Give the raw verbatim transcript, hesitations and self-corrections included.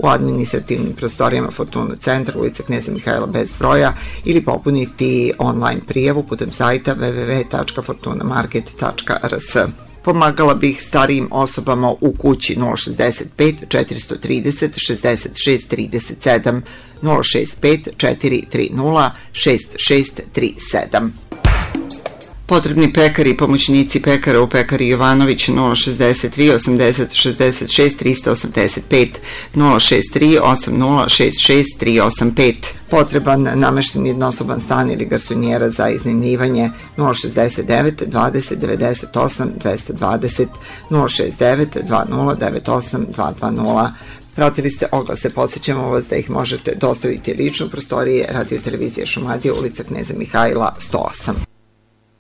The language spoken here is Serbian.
u administrativnim prostorijama Fortuna centra, ulica Kneza Mihajla bez broja, ili popuniti online prijavu putem sajta w w w tačka fortuna market tačka r s. Pomagala bih starijim osobama u kući nula šezdeset pet četiri trideset šezdeset šest trideset sedam, nula šezdeset pet četiri tri nula šest šest tri sedam. Potrebni pekari i pomoćnici pekara u pekari Jovanović nula šezdeset tri osamdeset šezdeset šest trista osamdeset pet, nula šezdeset tri osamdeset šest šest tri osam pet. Potreban namešten jednosoban stan ili garsonjera za iznajmljivanje nula šezdeset devet dvadeset devedeset osam dvesta dvadeset, nula šezdeset devet dvadeset devedeset osam dvesta dvadeset. Pratili ste oglase, podsjećamo vas da ih možete dostaviti lično u prostorije Radio Televizije Šumadija, ulica Kneza Mihajla sto osam.